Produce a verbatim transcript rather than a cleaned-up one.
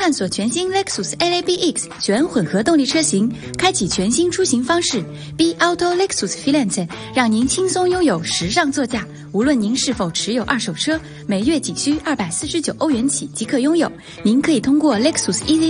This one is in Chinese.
探索全新 Lexus L A B X 全混合动力车型，开启全新出行方式 B Auto Lexus Filante， 让您轻松拥有时尚座驾。无论您是否持有二手车，每月仅需二百四十九欧元起即可拥有。您可以通过 Lexus Easy